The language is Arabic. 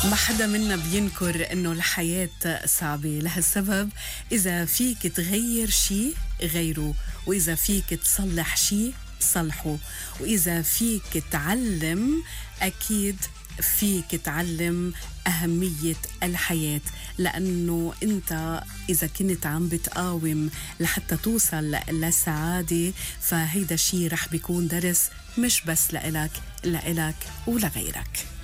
ما حدا منا بينكر انه الحياة صعبة. لهالسبب اذا فيك تغير شي غيره، واذا فيك تصلح شي صلحه، واذا فيك تعلم اكيد فيك تعلم أهمية الحياة. لأنه أنت إذا كنت عم بتقاوم لحتى توصل للسعادة فهيدا الشي رح بيكون درس مش بس لإلك ولغيرك.